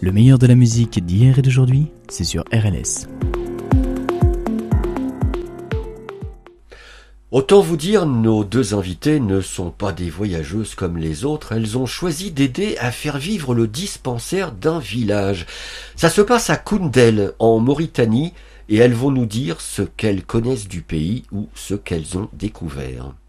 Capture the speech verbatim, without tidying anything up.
Le meilleur de la musique d'hier et d'aujourd'hui, c'est sur R L S. Autant vous dire, nos deux invitées ne sont pas des voyageuses comme les autres, elles ont choisi d'aider à faire vivre le dispensaire d'un village. Ça se passe à Koundel, en Mauritanie, et elles vont nous dire ce qu'elles connaissent du pays ou ce qu'elles ont découvert.